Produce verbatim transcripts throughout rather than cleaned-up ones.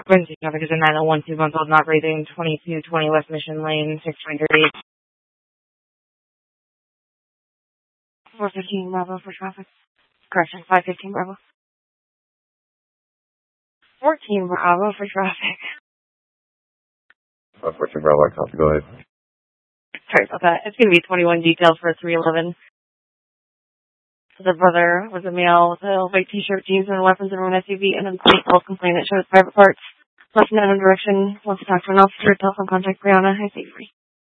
Wednesday traffic is a nine oh one, two month old, not breathing, twenty-two twenty West Mission Lane, six hundred eight. four fifteen Bravo for traffic. Correction, five fifteen Bravo. fourteen Bravo for traffic. five fourteen Bravo, I copy, go ahead. Sorry about that. It's going to be twenty-one details for three eleven. So the brother was a male with a white t-shirt, jeans, and weapons in an S U V, and a self-complaint that shows private parts. Left in unknown direction. Wants to talk to an officer. Telephone contact Brianna. I say free.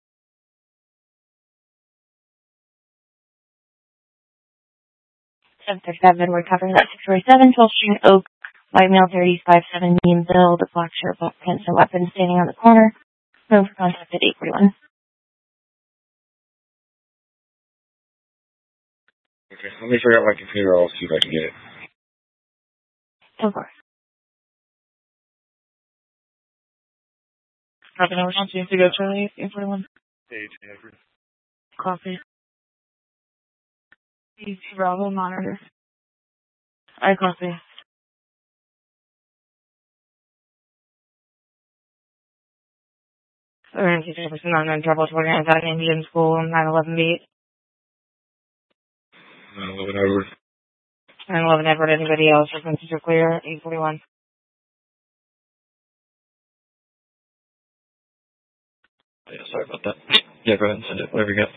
seven thirty-five Midway, covering that six forty-seven, twelfth Street, Oak, white male, thirty-five seven, mean build, black shirt, black pants, and weapons standing on the corner. Room for contact at eight forty-one. Okay, let me figure out my computer. I'll see if I can get it. Of course. Copy number one, two, to go Charlie, eight forty-one. Page, Everett. Copy. Bravo monitor. I copy. Emergency Jefferson, unknown trouble, twenty-nine at an Indian school, nine eleven beat. nine eleven Edward. nine eleven Edward, anybody else? Frequencies are clear, eight forty-one. Yeah, sorry about that. Yeah, go ahead and send it, whatever you got.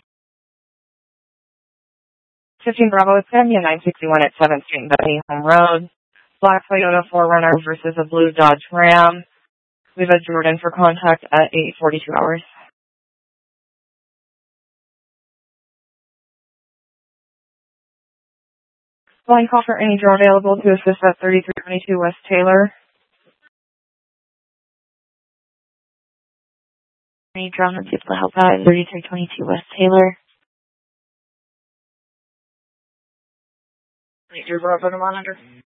fifteen Bravo, it's going to be a nine sixty-one at seventh Street and Bethany Home Road. Black Toyota four runner versus a blue Dodge Ram. We've had Jordan for contact at eight forty-two hours. Line call for any draw available to assist at thirty-three twenty-two West Taylor. Any draw that's able to help out at thirty-three twenty-two West Taylor. Major Bravo to monitor.